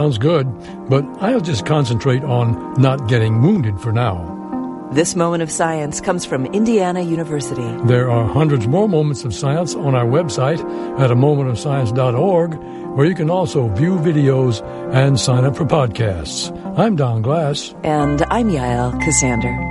Sounds good, but I'll just concentrate on not getting wounded for now. This moment of science comes from Indiana University. There are hundreds more moments of science on our website at amomentofscience.org, where you can also view videos and sign up for podcasts. I'm Don Glass. And I'm Yael Ksander.